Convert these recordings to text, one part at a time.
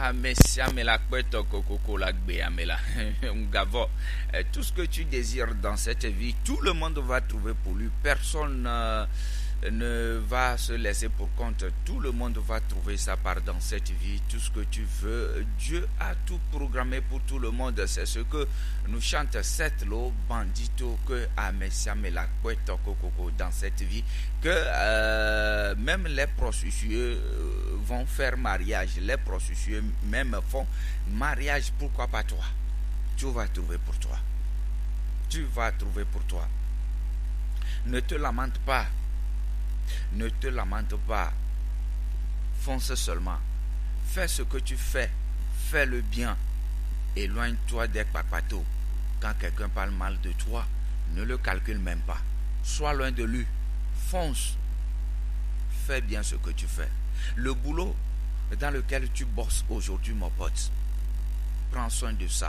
Amesiamela kweto kokoko la gbe amela. Ngavo. Tout ce que tu désires dans cette vie, tout le monde va trouver pour lui. Personne ne va se laisser pour compte. Tout le monde va trouver sa part dans cette vie. Tout ce que tu veux, Dieu a tout programmé pour tout le monde. C'est ce que nous chante cette lo bandito que amesiamela kweto kokoko dans cette vie. Que même les prostituées vont faire mariage. Les prostituées même font mariage. Pourquoi pas toi? Tu vas trouver pour toi. Tu vas trouver pour toi. Ne te lamente pas. Ne te lamente pas. Fonce seulement. Fais ce que tu fais. Fais le bien. Éloigne-toi des papatos. Quand quelqu'un parle mal de toi, ne le calcule même pas. Sois loin de lui. Fonce. Fais bien ce que tu fais. Le boulot dans lequel tu bosses aujourd'hui, mon pote, prends soin de ça.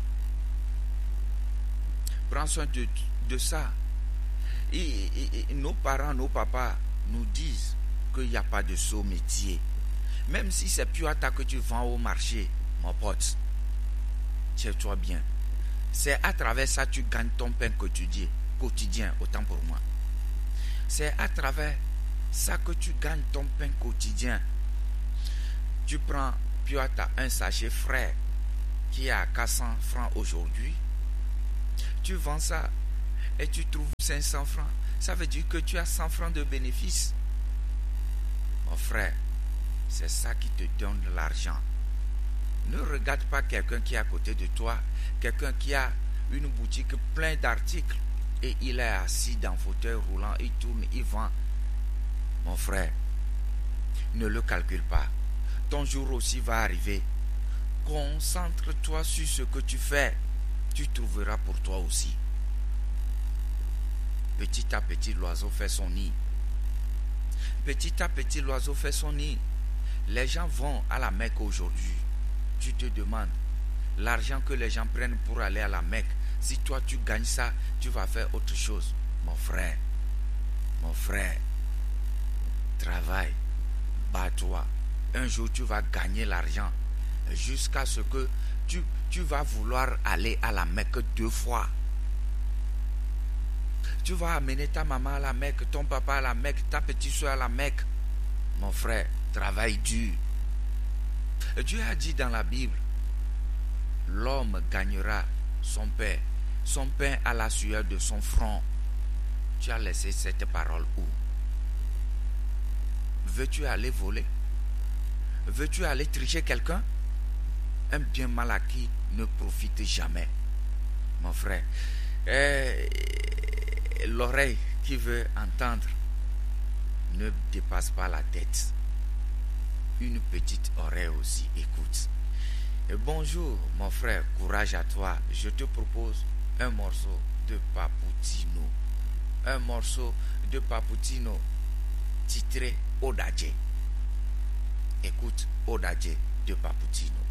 Prends soin de ça. Nos parents, nos papas nous disent qu'il n'y a pas de saut métier. Même si c'est Puata que tu vends au marché, mon pote, tiens-toi bien. C'est à travers ça que tu gagnes ton pain quotidien, autant pour moi. C'est à travers ça que tu gagnes ton pain quotidien. Tu prends Puata, un sachet frais qui est à 400 francs aujourd'hui. Tu vends ça et tu trouves 500 francs. Ça veut dire que tu as 100 francs de bénéfice. Mon frère, c'est ça qui te donne de l'argent. Ne regarde pas quelqu'un qui est à côté de toi, quelqu'un qui a une boutique pleine d'articles et il est assis dans un fauteuil roulant, il tourne, il vend. Mon frère, ne le calcule pas. Ton jour aussi va arriver. Concentre-toi sur ce que tu fais. Tu trouveras pour toi aussi. Petit à petit, l'oiseau fait son nid. Petit à petit, l'oiseau fait son nid. Les gens vont à la Mecque aujourd'hui. Tu te demandes, l'argent que les gens prennent pour aller à la Mecque, si toi tu gagnes ça, tu vas faire autre chose. Mon frère, travaille, bats-toi. Un jour tu vas gagner l'argent jusqu'à ce que tu vas vouloir aller à la Mecque 2 fois. Tu vas amener ta maman à la Mecque, ton papa à la Mecque, ta petite soeur à la Mecque. Mon frère, travaille dur. Dieu a dit dans la Bible, l'homme gagnera son pain à la sueur de son front. Tu as laissé cette parole où? Veux-tu aller voler? Veux-tu aller tricher quelqu'un? Un bien mal acquis ne profite jamais. Mon frère, l'oreille qui veut entendre ne dépasse pas la tête. Une petite oreille aussi écoute. Et bonjour mon frère, courage à toi. Je te propose un morceau de Paputino. Un morceau de Paputino titré Odadje. Écoute Odadje de Paputino.